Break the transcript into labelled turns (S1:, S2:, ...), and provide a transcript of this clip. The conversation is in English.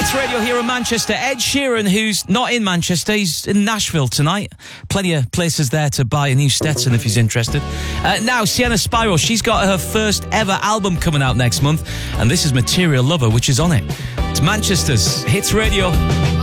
S1: Hits Radio here in Manchester. Ed Sheeran, who's not in Manchester, he's in Nashville tonight. Plenty of places there to buy a new Stetson if he's interested. Now, Sienna Spyro, she's got her first ever album coming out next month, and this is Material Lover, which is on it. It's Manchester's Hits Radio.